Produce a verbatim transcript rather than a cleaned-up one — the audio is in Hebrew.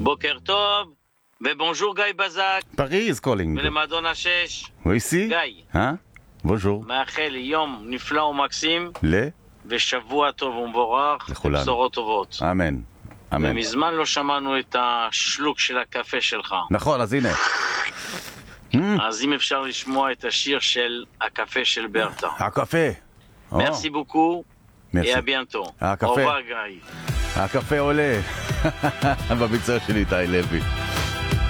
בוקר טוב, ובונז'ור גיא בזק. פריז קולינג. ולמועדון השש. הוא איסי? גיא. אה? בונז'ור. מאחל יום נפלא ומקסים. ל? ושבוע טוב ומבורך. לכולנו. ובשורות טובות. אמן. אמן. ומזמן לא שמענו את השלוק של הקפה שלך. נכון, אז הנה. אז אם אפשר לשמוע את השיר של הקפה של ברטה. הקפה. מרסי בוקו. מרסי. et à bientôt. הקפה. au revoir גיא. הקפה עולה. בביצוע של איתי לוי.